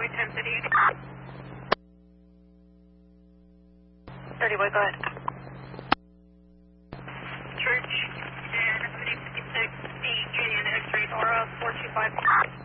wait time city. 30, go ahead. Church and 56, the Union X-ray Nora 425.